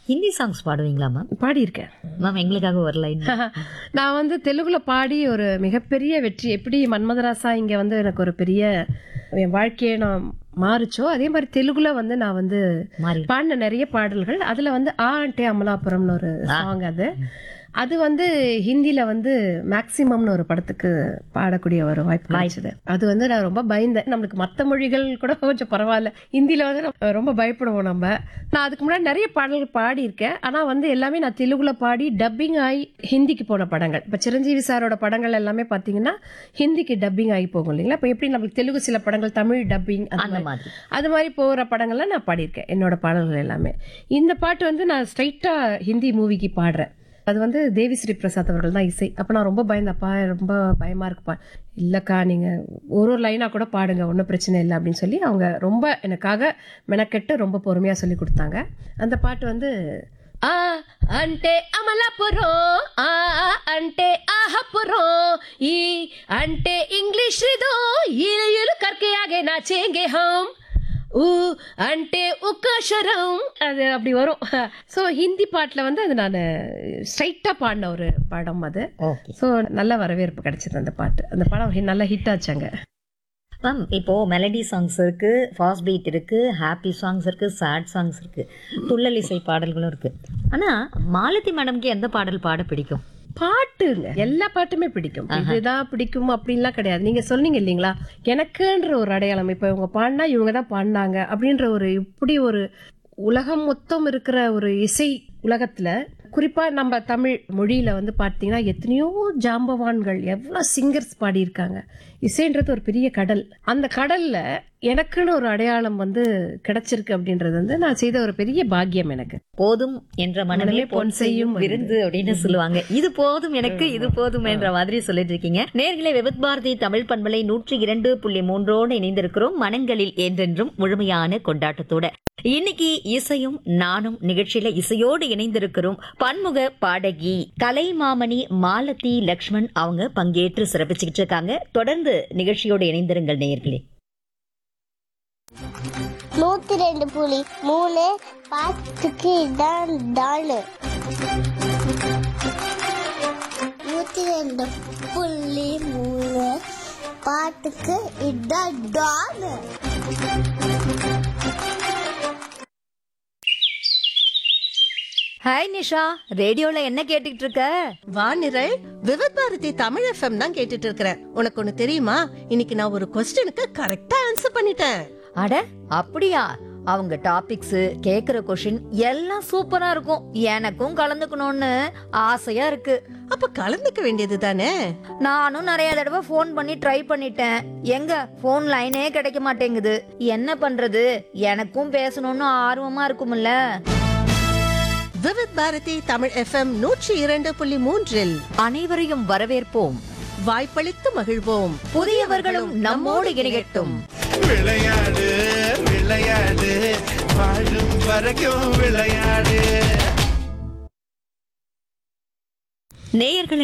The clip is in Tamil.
Hindi songs பாடுவீங்களா ma'am? பாடியிருக்கேன் மேம் எங்களுக்காக ஒரு லைன். நான் வந்து தெலுங்குல பாடி ஒரு மிகப்பெரிய வெற்றி, எப்படி மன்மதராசா இங்க வந்து எனக்கு ஒரு பெரிய என் வாழ்க்கையை நான் மாறுச்சோ அதே மாதிரி தெலுங்குல வந்து நான் வந்து பாடின நிறைய பாடல்கள். அதுல வந்து ஆண்டே அமலாபுரம்னு ஒரு சாங், அது வந்து ஹிந்தில வந்து மேக்சிமம்னு ஒரு படத்துக்கு பாடக்கூடிய ஒரு வாய்ப்பு கிடைச்சது. அது வந்து நான் ரொம்ப பயந்தேன். நம்மளுக்கு மற்ற மொழிகள் கூட கொஞ்சம் பரவாயில்ல, ஹிந்தில வந்து ரொம்ப பயப்படுவோம் நம்ம. நான் அதுக்கு முன்னாடி நிறைய பாடல்கள் பாடியிருக்கேன். ஆனா வந்து எல்லாமே நான் தெலுங்குல பாடி டப்பிங் ஆகி ஹிந்திக்கு போன படங்கள். இப்ப சிரஞ்சீவி சாரோட படங்கள் எல்லாமே பாத்தீங்கன்னா ஹிந்திக்கு டப்பிங் ஆகி போகும் இல்லைங்களா. இப்ப எப்படி நம்மளுக்கு தெலுங்கு சில படங்கள் தமிழ் டப்பிங் அது மாதிரி போகிற படங்கள்லாம் நான் பாடியிருக்கேன் என்னோட பாடல்கள் எல்லாமே. இந்த பாட்டு வந்து நான் ஸ்ட்ரைட்டா ஹிந்தி மூவிக்கு பாடுறேன். அது வந்து தேவி ஸ்ரீ பிரசாத் அவர்கள் தான் இசை. அப்ப நான் ரொம்ப பயந்தப்பா, ரொம்ப பயமா இருக்குப்பா, இல்லக்கா நீங்க ஒரு லைனா கூட பாடுங்க, ஒன்றும் பிரச்சனை இல்லை அப்படின்னு சொல்லி அவங்க ரொம்ப எனக்காக மெனக்கெட்டு ரொம்ப பொறுமையா சொல்லி கொடுத்தாங்க. அந்த பாட்டு வந்து ఆ అంటే అమలాపురం, ఆ అంటే ఆహాపురం, ఈ అంటే ఇంగ్లీష్ రిదో ఇలు ఇలు కర్కే ఆగే నాచేంగే హమ్, ஊ అంటే உக்காஷரம், அது அப்படி வரும். ஸோ ஹிந்தி பாட்டில் வந்து அது நான் ஸ்ட்ரைட்டாக பாடின ஒரு படம் அது. ஸோ நல்ல வரவேற்பு கிடைச்சது அந்த பாட்டு. அந்த படம் நல்லா ஹிட் ஆச்சாங்க. மேம் இப்போ மெலடி சாங்ஸ் இருக்கு, ஃபாஸ்ட் பீட் இருக்கு, ஹாப்பி சாங்ஸ் இருக்கு, சேட் சாங்ஸ் இருக்கு, துள்ளல் இசை பாடல்களும் இருக்கு. ஆனா மாலதி மேடம்க்கு எந்த பாடல் பாட பிடிக்கும்? பாட்டுங்க எல்லா பாட்டுமே பிடிக்கும். இதுதான் பிடிக்கும் அப்படின்லாம் கிடையாது. நீங்க சொன்னீங்க இல்லைங்களா, எனக்குன்ற ஒரு அடையாளம், இப்ப இவங்க பாடினா இவங்க தான் பாடினாங்க அப்படின்ற ஒரு இப்படி ஒரு உலகம் மொத்தம் இருக்கிற ஒரு இசை உலகத்துல, குறிப்பா நம்ம தமிழ் மொழியில வந்து பாத்தீங்கன்னா எத்தனையோ ஜாம்பவான்கள், எவ்வளவு சிங்கர்ஸ் பாடியிருக்காங்க. இசைன்றது ஒரு பெரிய கடல். அந்த கடல்ல எனக்குன்னு ஒரு அடையாளம் வந்து கிடைச்சிருக்கு அப்படின்றது வந்து நான் செய்த ஒரு பெரிய பாக்கியம் எனக்கு. போதும் என்ற மனமே பொன் செய்யும் விருந்து அப்படின்னு சொல்லுவாங்க. இது போதும் எனக்கு, இது போதும் என்ற மாதிரி சொல்லிட்டு இருக்கீங்க. நேயர்களே, விவித் பாரதி தமிழ் பண்பலை 102.3 இணைந்திருக்கிறோம். மனங்களில் என்றென்றும் முழுமையான கொண்டாட்டத்தோட இன்னைக்கு இசையும் நானும் நிகழ்ச்சியில இசையோடு இணைந்திருக்கிறோம். பன்முக பாடகி கலைமாமணி மாலதி லக்ஷ்மண் அவங்க பங்கேற்று சிறப்பிச்சுக்கிட்டு இருக்காங்க. தொடர்ந்து நிகழ்ச்சியோடு இணைந்திருங்கள் நேயர்களே. 102.3 பாட்டுக்கு இதான் டாலு. 102.3 பாட்டுக்கு இதான் டாலு. ஹாய் நிஷா, ரேடியோல என்ன கேட்டுட்டு இருக்க? வானிரல் விவித் பாரதி தமிழ் FM தான் கேட்டுட்டு இருக்கிறேன். உனக்கு ஒண்ணு தெரியுமா, இன்னைக்கு நான் ஒரு क्वेश्चனுக்கு கரெக்டா ஆன்சர் பண்ணிட்டேன். அட அப்படியா? அவங்க டாபிக்ஸ், கேக்குற क्वेश्चन எல்லாம் சூப்பரா இருக்கும். எனக்கும் கலந்துக்கணும்னு ஆசையா இருக்கு. அப்ப கலந்துக்க வேண்டியது தானே. நானும் நிறைய தடவை போன் பண்ணி ட்ரை பண்ணிட்டேன். எங்க போன் லைனே கிடைக்க மாட்டேங்குது. என்ன பண்றது? எனக்கும் பேசணும்னு ஆர்வமா இருக்கும்ல. விவித் பாரதி தமிழ் FM 102.3 அனைவரையும் வரவேற்போம், வாய்ப்பளித்து மகிழ்வோம். புதியவர்களும் நம்மோடு இணையட்டும். விளையாடு விளையாடு வாழும் வரைக்கும் விளையாடு. நேயர்களின்